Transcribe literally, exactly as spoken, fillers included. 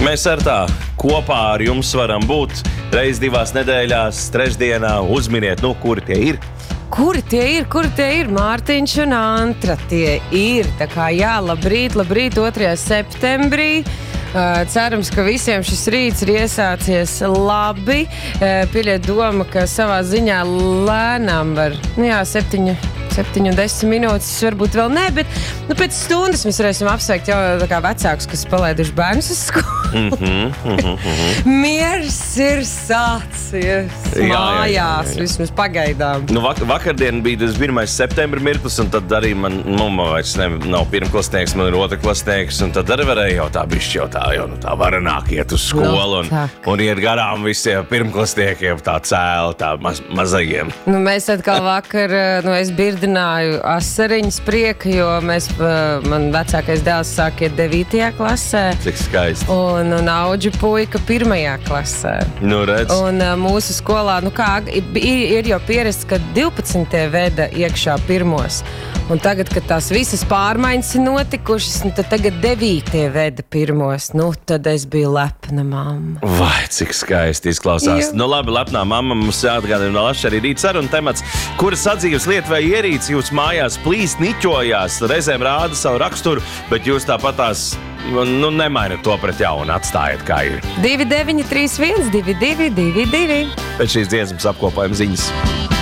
Mēs ar tā kopā ar jums varam būt reiz divās nedēļās, trešdienā. Uzminiet, nu, kuri tie ir. Kuri tie ir, kuri tie ir? Mārtiņš un Antra tie ir. Tā kā jā, labrīt, labrīt, otrajā septembrī. Uh, cerams, ka visiem šis rīts ir iesācies labi. Uh, Pieļiet doma, ka savā ziņā lēnām var, nu jā, septiņu, septiņu un desmit minūtes varbūt vēl ne, bet nu, pēc stundas mēs varēsim apsveikt jau tā kā vecākus, kas palaiduši bērnus uz skolu. Mm -hmm, mm -hmm. Miers ir sācies jā, mājās, jā, jā, jā. Vismaz pagaidām. Nu, vak vakardien bija tas pirmais septembra mirklis, un tad arī man, nu, man vairs ne, nav pirmklasnieks, man ir otrklasnieks, un tad arī varēja jau tā bišķi jau tā, jau nu, tā varanāk iet uz skolu, un, no, un iet garām visiem pirmklasniekiem, tā cēla, tā maz, mazajiem. Nu, mēs atkal vakar, nu, es birdināju asariņas prieka, jo mēs, man vecākais dēls sāk iet devītajā klasē. Cik skaisti. Un, un auģu puika pirmajā klasē. Nu, redz. Un uh, mūsu skolā, nu kā, ir, ir jau pierasts, ka divpadsmitie veda iekšā pirmos. Un tagad, kad tās visas pārmaiņas ir notikušas, nu, tad tagad devītie veda pirmos. Nu, tad es biju lepna mamma. Vai, cik skaisti izklausās. Jā. Nu, labi, lepnā mamma mums jāatgādina no Laša arī rīt saruna temats, kuras sadzīves lieta vai ierīci jūs mājās plīst, niķojās, reizēm rāda savu raksturu, bet jūs tāpatās, nu, nemainat to pret jaunu, atstājiet kā ir. divi deviņi trīs viens divi divi divi divi. Pēc šīs dziesmas apkopājam ziņas.